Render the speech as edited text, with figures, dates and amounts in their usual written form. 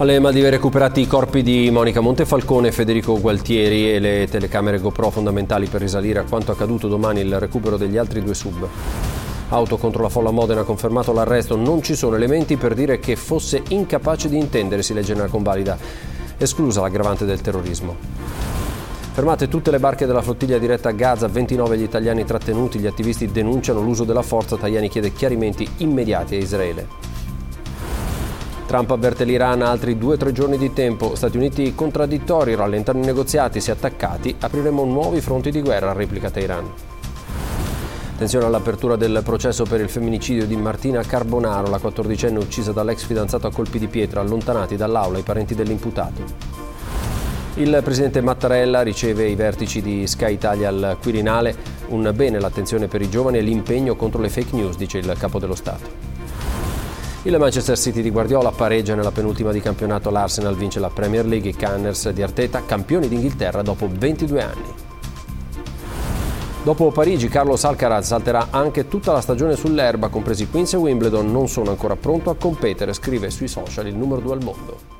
Alle Maldive recuperati i corpi di Monica Montefalcone e Federico Gualtieri e le telecamere GoPro fondamentali per risalire a quanto accaduto domani, il recupero degli altri 2 sub. Auto contro la folla Modena, ha confermato l'arresto, non ci sono elementi per dire che fosse incapace di intendere, si legge nella convalida, esclusa l'aggravante del terrorismo. Fermate tutte le barche della flottiglia diretta a Gaza, 29 gli italiani trattenuti, gli attivisti denunciano l'uso della forza, Tajani chiede chiarimenti immediati a Israele. Trump avverte l'Iran, altri 2-3 giorni di tempo, Stati Uniti contraddittori, rallentano i negoziati, se attaccati apriremo nuovi fronti di guerra, replica Teheran. Attenzione all'apertura del processo per il femminicidio di Martina Carbonaro, la 14enne uccisa dall'ex fidanzato a colpi di pietra, allontanati dall'aula i parenti dell'imputato. Il presidente Mattarella riceve i vertici di Sky Italia al Quirinale, un bene l'attenzione per i giovani e l'impegno contro le fake news, dice il capo dello Stato. Il Manchester City di Guardiola pareggia nella penultima di campionato, l'Arsenal vince la Premier League, i Gunners di Arteta campioni d'Inghilterra dopo 22 anni. Dopo Parigi, Carlos Alcaraz salterà anche tutta la stagione sull'erba, compresi Queens e Wimbledon, non sono ancora pronto a competere, scrive sui social il numero 2 al mondo.